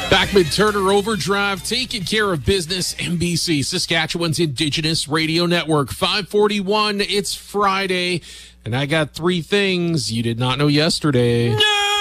Backman Turner Overdrive, taking care of business. NBC, Saskatchewan's Indigenous Radio Network. 5:41. It's Friday, and I got three things you did not know yesterday.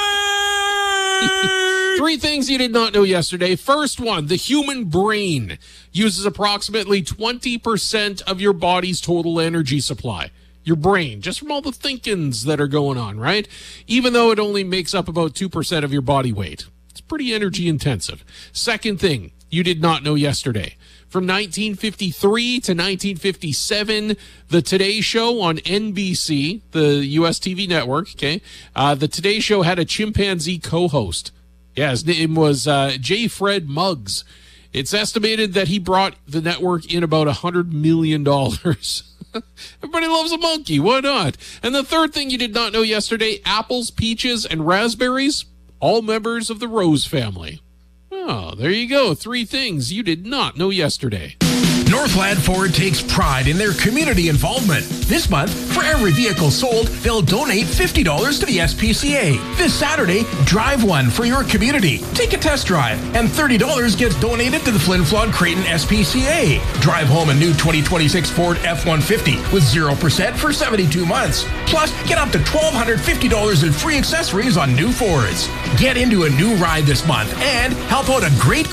Three things you did not know yesterday. First one, the human brain uses approximately 20% of your body's total energy supply. Your brain, just from all the thinkings that are going on, right? Even though it only makes up about 2% of your body weight. It's pretty energy intensive. Second thing you did not know yesterday. From 1953 to 1957, the Today Show on NBC, the U.S. TV network, okay? The Today Show had a chimpanzee co-host. Yeah, his name was J. Fred Muggs. It's estimated that he brought the network in about $100 million. Everybody loves a monkey. Why not? And the third thing you did not know yesterday, apples, peaches, and raspberries, all members of the Rose family. Oh, there you go. Three things you did not know yesterday. Northland Ford takes pride in their community involvement. This month, for every vehicle sold, they'll donate $50 to the SPCA. This Saturday, drive one for your community. Take a test drive, and $30 gets donated to the Flin Flon Creighton SPCA. Drive home a new 2026 Ford F-150 with 0% for 72 months. Plus, get up to $1,250 in free accessories on new Fords. Get into a new ride this month and help out a great